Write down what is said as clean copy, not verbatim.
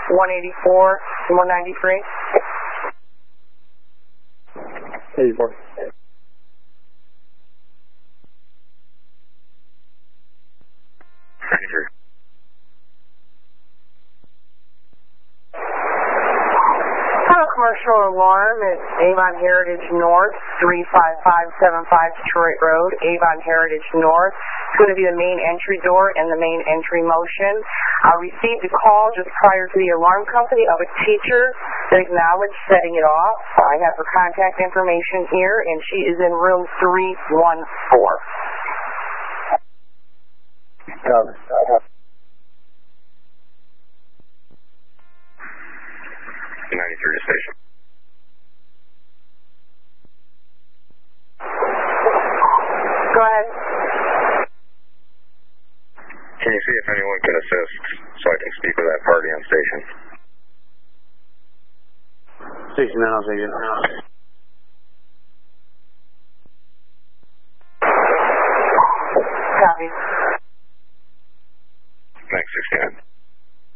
184 and 193. 84. Commercial alarm at Avon Heritage North, 35575 Detroit Road, Avon Heritage North. It's going to be the main entry door and the main entry motion. I received a call just prior to the alarm company of a teacher that acknowledged setting it off. I have her contact information here, and she is in room 314. 93 to station. Go ahead. Can you see if anyone can assist so I can speak with that party on station? Station 9, I'll take it. Copy. Next 69.